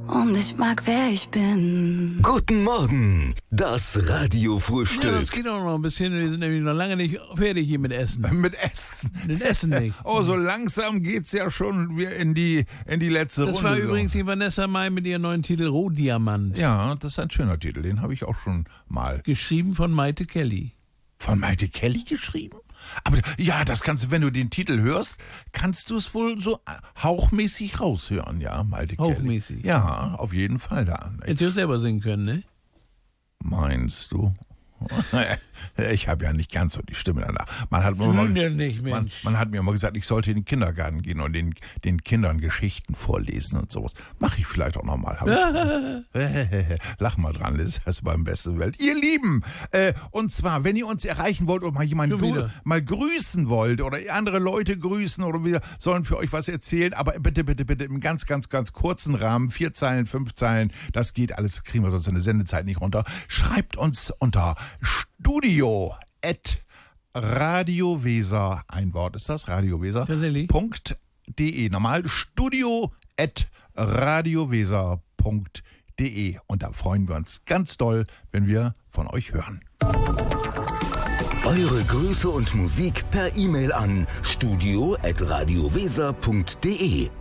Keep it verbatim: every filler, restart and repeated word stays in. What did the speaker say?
Und ich mag, wer ich bin. Guten Morgen, das Radiofrühstück. Ja, das geht auch noch ein bisschen. Wir sind nämlich noch lange nicht fertig hier mit Essen. Mit Essen? Mit Essen nicht. Oh, so langsam geht's ja schon wieder in die, in die letzte Das Runde. war so. übrigens die Vanessa Mai mit ihrem neuen Titel Rohdiamant. Ja, das ist ein schöner Titel. Den habe ich auch schon mal. Geschrieben von Maite Kelly. Von Maite Kelly geschrieben? Aber ja, das kannst du, wenn du den Titel hörst, kannst du es wohl so hauchmäßig raushören, ja, Maite Kelly. Hauchmäßig? Ja, auf jeden Fall da. Hättest du auch selber singen können, ne? Meinst du? Ich habe ja nicht ganz so die Stimme danach. Man hat, mir immer, nicht, man, Mensch. man hat mir immer gesagt, ich sollte in den Kindergarten gehen und den, den Kindern Geschichten vorlesen und sowas. Mache ich vielleicht auch nochmal. Lach mal dran, das ist das beim besten Welt. Ihr Lieben, äh, und zwar, wenn ihr uns erreichen wollt oder mal jemanden Schon grü- wieder. mal grüßen wollt oder andere Leute grüßen oder wir sollen für euch was erzählen, aber bitte, bitte, bitte im ganz, ganz, ganz kurzen Rahmen, vier Zeilen, fünf Zeilen, das geht alles, kriegen wir sonst in der Sendezeit nicht runter. Schreibt uns unter Studio at Radio Weser, ein Wort ist das, Radio Weser, Tatsächlich? Punkt de. Normal Studio at radioweser Punkt de. Und da freuen wir uns ganz doll, wenn wir von euch hören. Eure Grüße und Musik per E-Mail an studio at radioweser Punkt de.